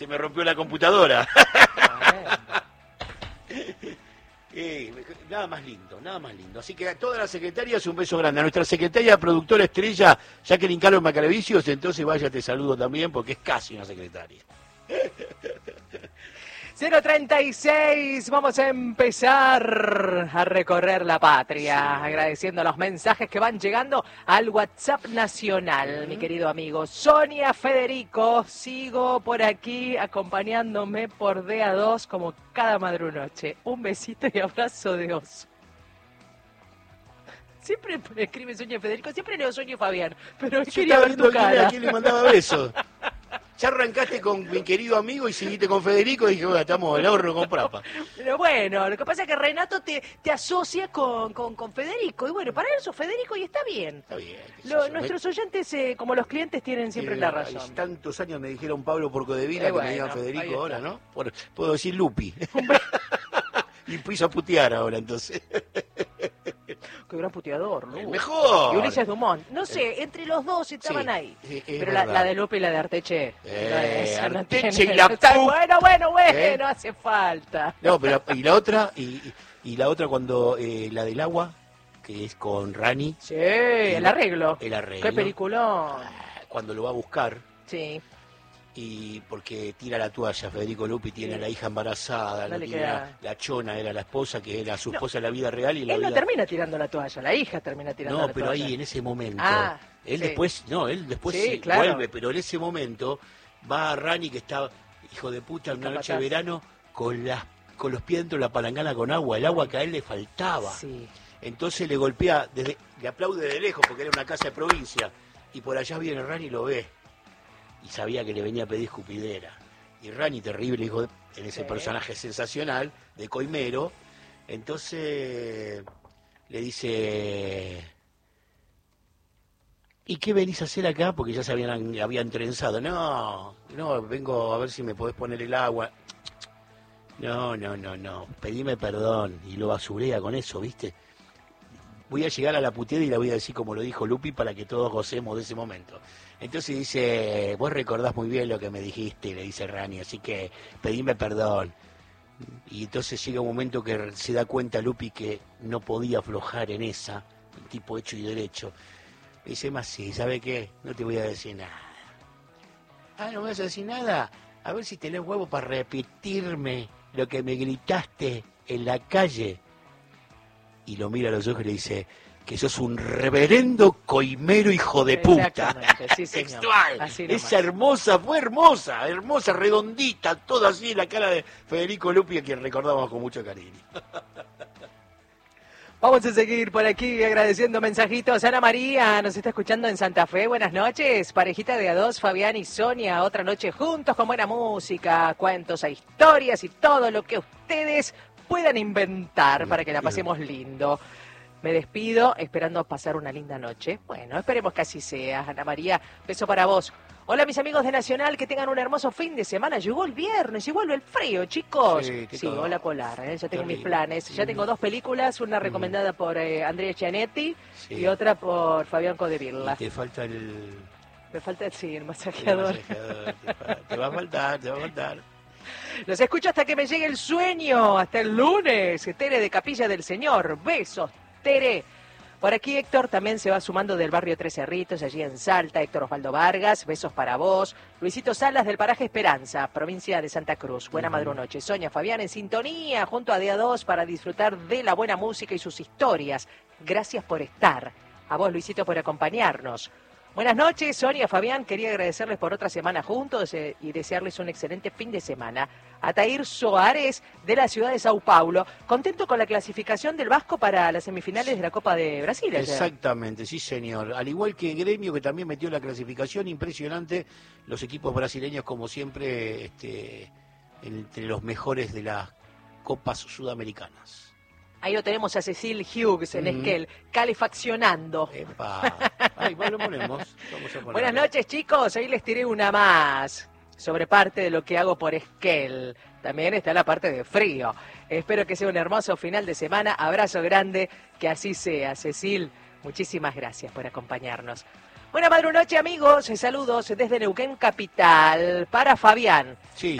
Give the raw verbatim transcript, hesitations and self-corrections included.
Se me rompió la computadora. Eh, nada más lindo, nada más lindo. Así que a todas las secretarias un beso grande. A nuestra secretaria productora estrella, Jacqueline Carlos Macaravicios, entonces vaya, te saludo también porque es casi una secretaria. cero treinta y seis, vamos a empezar a recorrer la patria, sí. Agradeciendo los mensajes que van llegando al WhatsApp nacional, uh-huh. Mi querido amigo. Sonia Federico, sigo por aquí acompañándome por D A dos como cada madrunoche. Un besito y abrazo de oso. Siempre me escribe Sonia Federico, siempre leo Sonia Fabián, pero yo quería ver tu cara. ¿A quién le mandaba besos? Ya arrancaste con mi querido amigo y seguiste con Federico y dije, bueno, estamos el ahorro con Prapa. Pero bueno, lo que pasa es que Renato te, te asocia con, con, con Federico. Y bueno, para eso Federico y está bien. Está bien. Lo, nuestros oyentes, eh, como los clientes, tienen siempre eh, la razón. Tantos años me dijeron Pablo Porcodevila eh, que bueno, me digan Federico ahora, ¿no? Por, puedo decir Lupi. Y piso a putear ahora, entonces. Qué gran puteador, ¿no? Mejor. Y Ulises Dumont. No sé, entre los dos estaban sí, ahí. Sí, pero la, la de Lupe y la de Arteche. Eh, no, Arteche no y la no Bueno, bueno, bueno, ¿Eh? No hace falta. No, pero y la otra, y, y la otra cuando, eh, la del agua, que es con Rani. Sí, el arreglo. El arreglo. Qué peliculón. Cuando lo va a buscar. Sí. Y porque tira la toalla, Federico Lupi tiene sí. a la hija embarazada, no la, tira, la chona era la esposa, que era su esposa no, en la vida real. Y la él vida... no termina tirando la toalla, la hija termina tirando no, la toalla. No, pero ahí en ese momento, ah, él sí. después, no, él después sí, sí, claro. vuelve, pero en ese momento va a Rani, que está, hijo de puta, una noche de verano, con, las, con los pies dentro de la palangana con agua, el agua que a él le faltaba. Sí. Entonces le golpea, desde, le aplaude de lejos, porque era una casa de provincia, y por allá viene Rani y lo ve. Y sabía que le venía a pedir escupidera. Y Rani, terrible hijo de, en ese sí. personaje sensacional, de Coimero, entonces le dice, ¿y qué venís a hacer acá? Porque ya se habían, habían trenzado. No, no, vengo a ver si me podés poner el agua. No, no, no, no, pedime perdón. Y lo basurea con eso, ¿viste? Voy a llegar a la puteada y la voy a decir como lo dijo Lupi para que todos gocemos de ese momento. Entonces dice, vos recordás muy bien lo que me dijiste, le dice Rani, así que pedime perdón. Y entonces llega un momento que se da cuenta Lupi que no podía aflojar en esa, el tipo hecho y derecho. Le dice, más sí, ¿sabe qué? No te voy a decir nada. Ah, ¿no me vas a decir nada? A ver si tenés huevo para repetirme lo que me gritaste en la calle. Y lo mira a los ojos y le dice, que sos un reverendo coimero hijo de puta. Sí, señor. Textual. Esa hermosa, fue hermosa, hermosa, redondita, todo así en la cara de Federico Lupi, a quien recordamos con mucho cariño. Vamos a seguir por aquí agradeciendo mensajitos. Ana María nos está escuchando en Santa Fe. Buenas noches. Parejita de a dos, Fabián y Sonia. Otra noche juntos con buena música, cuentos e historias y todo lo que ustedes puedan inventar para que la pasemos lindo. Me despido esperando pasar una linda noche. Bueno, esperemos que así sea. Ana María, beso para vos. Hola mis amigos de Nacional, que tengan un hermoso fin de semana. Llegó el viernes y vuelve el frío, chicos. Sí, sí hola Polar, ¿eh? Ya tengo mis planes. Ya tengo dos películas, una recomendada por eh, Andrea Gianetti sí. y otra por Fabián Codevilla. Y te falta el... Me falta, sí, el masajeador. El masajeador te, te va a faltar, te va a faltar. Los escucho hasta que me llegue el sueño. Hasta el lunes. Tere de Capilla del Señor. Besos, Tere. Por aquí Héctor también se va sumando del barrio Tres Cerritos, allí en Salta. Héctor Osvaldo Vargas, besos para vos. Luisito Salas del paraje Esperanza, provincia de Santa Cruz. Buena uh-huh. madrunoche. Sonia Fabián en sintonía junto a D A dos para disfrutar de la buena música y sus historias. Gracias por estar. A vos, Luisito, por acompañarnos. Buenas noches, Sonia, Fabián. Quería agradecerles por otra semana juntos eh, y desearles un excelente fin de semana. Atair Soares, de la ciudad de Sao Paulo. Contento con la clasificación del Vasco para las semifinales de la Copa de Brasil. Exactamente, sí, señor. Al igual que Gremio, que también metió la clasificación, impresionante. Los equipos brasileños, como siempre, este, entre los mejores de las Copas Sudamericanas. Ahí lo tenemos a Cecil Hughes en mm. Esquel, calefaccionando. Epa. Ahí bueno, lo ponemos. Vamos a poner. Buenas noches, chicos. Ahí les tiré una más sobre parte de lo que hago por Esquel. También está la parte de frío. Espero que sea un hermoso final de semana. Abrazo grande, que así sea. Cecil, muchísimas gracias por acompañarnos. Buena madrugada, amigos. Saludos desde Neuquén Capital para Fabián. Sí.